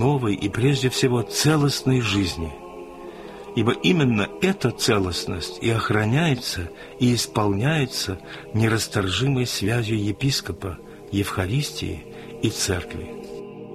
новой и прежде всего целостной жизни. Ибо именно эта целостность и охраняется, и исполняется нерасторжимой связью епископа, Евхаристии и Церкви.